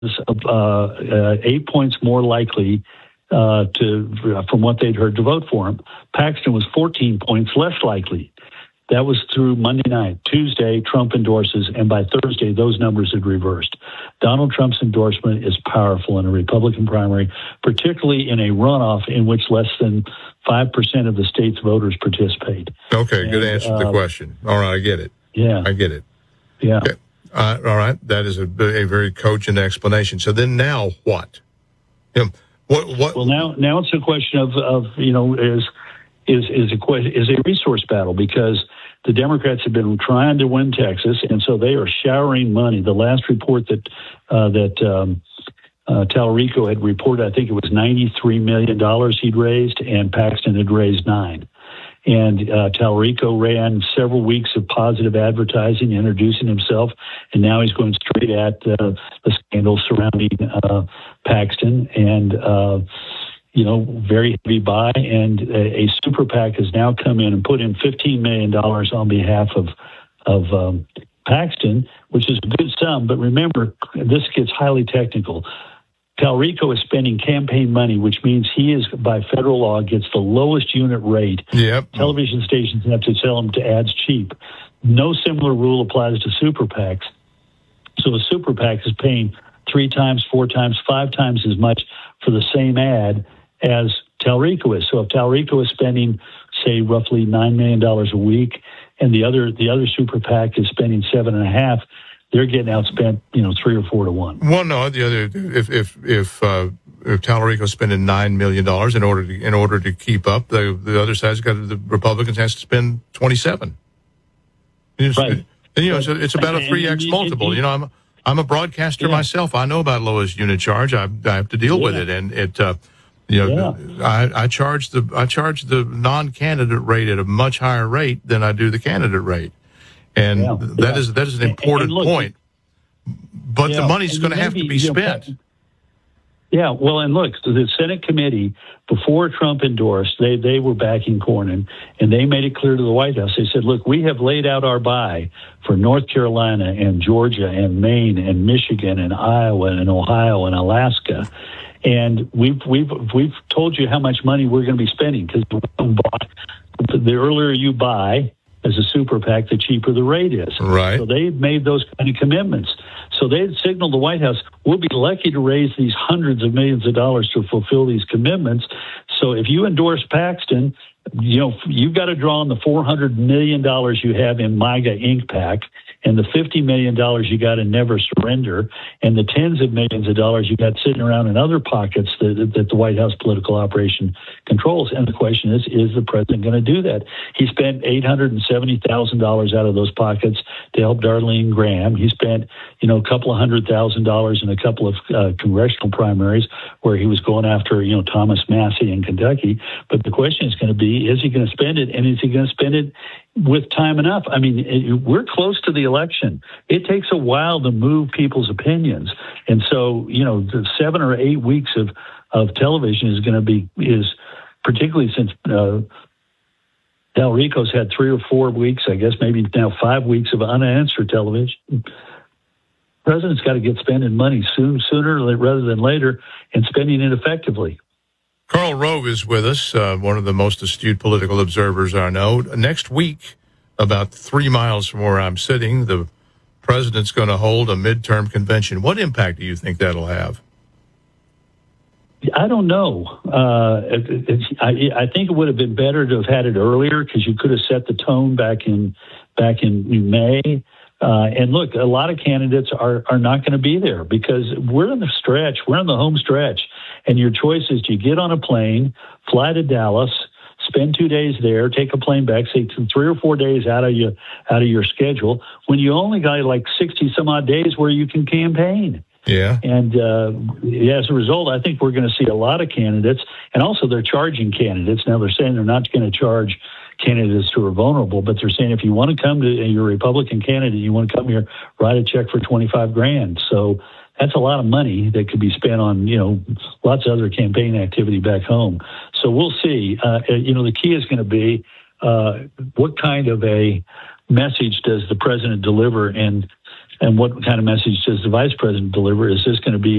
8 points more likely from what they'd heard to vote for him. Paxton was 14 points less likely. That was through Monday night. Tuesday, Trump endorses, and by Thursday, those numbers had reversed. Donald Trump's endorsement is powerful in a Republican primary, particularly in a runoff in which less than 5% of the state's voters participate. Okay, good answer to the question. All right, I get it. Yeah. I get it. Yeah. Okay. All right, that is a very cogent explanation. So then now what? What? Well, now it's a question of is a resource battle, because the Democrats have been trying to win Texas, and so they are showering money. The last report that Talarico had reported, I think it was $93 million he'd raised, and Paxton had raised $9 million. And Talarico ran several weeks of positive advertising, introducing himself, and now he's going straight at the scandal surrounding Paxton, and very heavy buy. And a super PAC has now come in and put in $15 million on behalf of Paxton, which is a good sum. But remember, this gets highly technical. Talarico is spending campaign money, which means he is, by federal law, gets the lowest unit rate. Yep. Television stations have to sell him to ads cheap. No similar rule applies to super PACs. So a super PAC is paying 3 times, 4 times, 5 times as much for the same ad as Talarico is. So if Talarico is spending, say, roughly $9 million a week, and the other super PAC is spending $7.5 million, they're getting outspent, 3 or 4 to 1. Well, no, the other if Talarico's spending $9 million in order to keep up, the other side's got, the Republicans has to spend 27. Right. And it's about a 3x multiple. I'm a broadcaster myself. I know about lowest unit charge. I have to deal with it, and it. I charge the non-candidate rate at a much higher rate than I do the candidate rate. And that is an important point. But the money's going to have to be spent. Yeah, well, and look, the Senate committee, before Trump endorsed, they were backing Cornyn, and they made it clear to the White House. They said, look, we have laid out our buy for North Carolina and Georgia and Maine and Michigan and Iowa and Ohio and Alaska. And we've told you how much money we're going to be spending, because the earlier you buy as a super PAC, the cheaper the rate is. Right. So they've made those kind of commitments. So they had signaled the White House, we'll be lucky to raise these hundreds of millions of dollars to fulfill these commitments. So if you endorse Paxton, you've got to draw on the $400 million you have in MAGA Inc. PAC, and the $50 million you got in Never Surrender, and the tens of millions of dollars you got sitting around in other pockets that the White House political operation controls. And the question is the president going to do that? He spent $870,000 out of those pockets to help Darlene Graham. He spent, a couple of $100,000 in a couple of congressional primaries where he was going after, Thomas Massie in Kentucky. But the question is going to be, is he going to spend it, and is he going to spend it with time enough? I mean, we're close to the election. It takes a while to move people's opinions. And so, the 7 or 8 weeks of television is going to is particularly since Talarico's had 3 or 4 weeks, I guess maybe now 5 weeks of unanswered television. The president's got to get spending money sooner rather than later, and spending it effectively. Karl Rove is with us, one of the most astute political observers I know. Next week, about 3 miles from where I'm sitting, the president's going to hold a midterm convention. What impact do you think that'll have? I don't know. I think it would have been better to have had it earlier, because you could have set the tone back in May. And look, a lot of candidates are not going to be there, because we're in the stretch. We're in the home stretch. And your choice is, do you get on a plane, fly to Dallas, spend 2 days there, take a plane back, say 3 or 4 days out of your schedule, when you only got like 60 some odd days where you can campaign. Yeah. And as a result, I think we're going to see a lot of candidates, and also they're charging candidates. Now they're saying they're not going to charge candidates who are vulnerable, but they're saying if you want to come to your Republican candidate, you want to come here, write a check for $25,000. So that's a lot of money that could be spent on, lots of other campaign activity back home. So we'll see. The key is going to be what kind of a message does the president deliver? And And what kind of message does the vice president deliver? Is this going to be